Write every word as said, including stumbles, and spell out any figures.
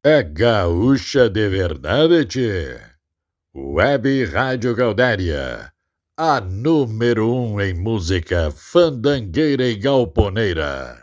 É gaúcha de verdade, tchê. Web Rádio Gaudéria, a número um em música fandangueira e galponeira.